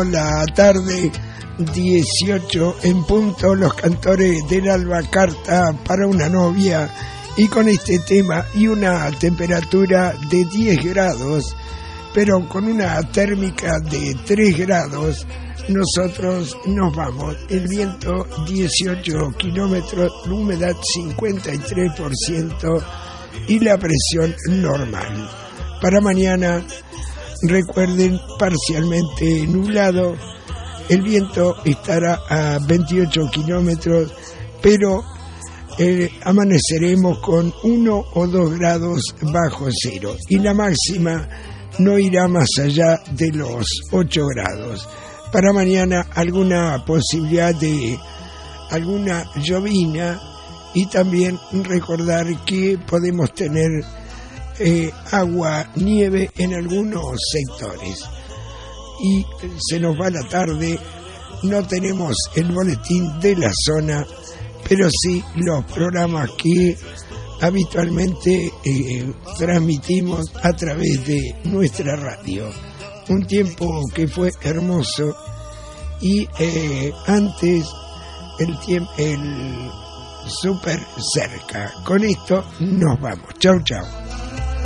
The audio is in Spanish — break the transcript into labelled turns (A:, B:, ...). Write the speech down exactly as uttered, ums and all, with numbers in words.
A: Siendo la tarde dieciocho en punto, Los Cantores del Alba, Carta para una novia, y con este tema y una temperatura de diez grados, pero con una térmica de tres grados, nosotros nos vamos. El viento dieciocho kilómetros, la humedad cincuenta y tres por ciento y la presión normal. Para mañana, recuerden, parcialmente nublado, el viento estará a veintiocho kilómetros, pero eh, amaneceremos con uno o dos grados bajo cero y la máxima no irá más allá de los ocho grados. Para mañana alguna posibilidad de alguna llovina, y también recordar que podemos tener eh, agua, nieve en algunos sectores. Y se nos va la tarde, no tenemos el boletín de la zona, pero sí los programas que habitualmente eh, transmitimos a través de nuestra radio. Un tiempo que fue hermoso, y eh, antes el tiempo el súper cerca. Con esto nos vamos. Chau, chau.